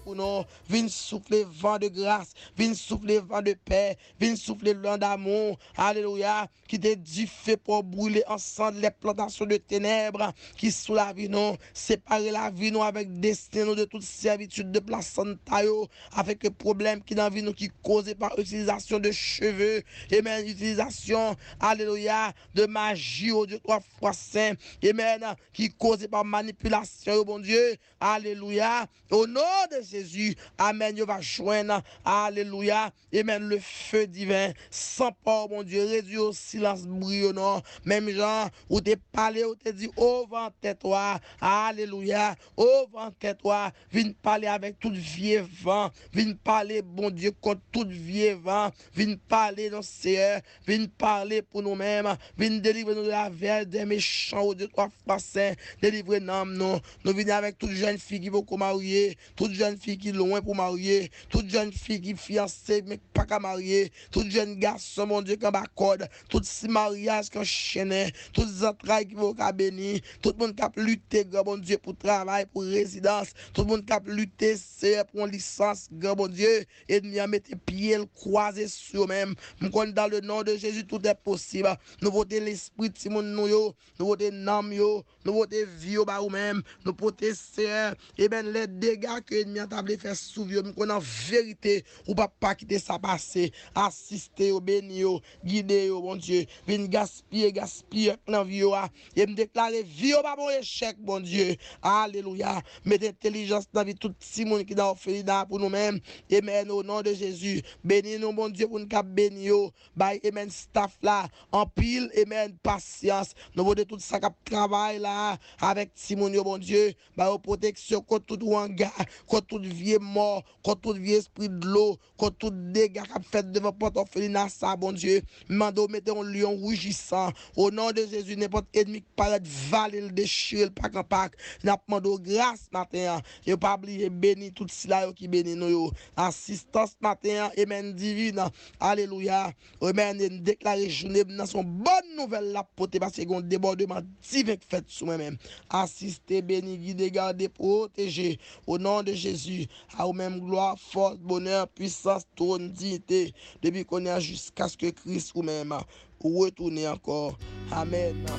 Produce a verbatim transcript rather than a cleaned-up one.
pour nous. Viens souffler vent de grâce. Viens souffler vent de paix. Viens souffler vent d'amour. Alléluia. Qui te dit fait pour brûler ensemble les plantations de ténèbres qui sous la vie nous. Séparer la vie nous avec destin de toute servitude de placenta yo. Avec les problèmes qui dans la vie nous qui causés par utilisation de cheveux. Amen. Utilisation. Alléluia. De magie. Oh Dieu, trois fois saint. Amen. Qui causé par manipulation. Oh bon Dieu. Alléluia. Au nom de Jésus. Amen. Je va joindre. Alléluia. Amen. Le feu divin. Sans peur, mon Dieu. Réduit au silence bruyant. Même gens, où t'es parlé, où t'es dit, oh vent tais-toi. Alléluia. Oh vent tais-toi. Viens parler avec tout vieux vent. Viens parler, bon Dieu, contre tout vieux vent. Viens parler, non, Seigneur. Viens parler pour nous-mêmes. Viens délivrer nous de la verre des méchants. Oh Dieu, trois fois saint. Délivrer nous. Nous, nous venons avec toute jeune fille qui veut marier. Toute jeune fille qui est loin pour marier. Toute jeune fille qui est fiancée, mais pas qu'à marier. Toute jeune garçon, mon Dieu, qui en code. Tout si mariage qui enchaîné. Toutes les entrailles qui vont bénir. Tout le monde qui a lutté, grand bon Dieu, pour travail, pour résidence. Tout le monde qui a lutté, c'est pour une licence, grand bon Dieu. Et nous mettre pieds croisés sur eux-mêmes. Dans le nom de Jésus, tout est possible. Nous votons l'esprit de Simon, nous, nous votons l'âme, nous votons vie au bas ou même. Nous portons, Seigneur, et bien les dégâts que l'ennemi a tablé faire sous vous, nous en vérité, ou pas pas quitter ça passer. Assister au béni, guider, mon Dieu. Viens gaspiller, gaspiller dans vie, et me déclarer vie au bas mon échec, mon Dieu. Alléluia. Mettez intelligence dans la vie tout Simon qui dans orphelinat pour nous-mêmes. Amen. Au nom de Jésus. Bénis nous, mon Dieu, pour nous cap bénir. Bye, amen, staff là. En pile, amen, patience. Nous voulons tout ça cap travail là. Avec Simon, mon Dieu. Bye, protection contre tout hangar, contre tout vieux mort, contre tout vieux esprit de l'eau, contre tout dégâts qu'a fait devant porte orphelinat, ça, bon Dieu. Mando, mettez un lion rougissant. Au nom de Jésus, n'importe ennemi qui paraît valer le déchiré, le pack en pack. N'a pas de grâce matin. Et pas oublier béni tout cela qui bénit nous. Assistance matin, amen divine. Alléluia. Amen. Déclarer journée dans son bonne nouvelle la pote parce que un débordement divin fait sur moi-même. Assister, béni, guider, garder, protéger. Au nom de Jésus. À vous-même gloire, force, bonheur, puissance, trône, dignité. Depuis qu'on est jusqu'à ce que Christ ou même retourne encore. Amen.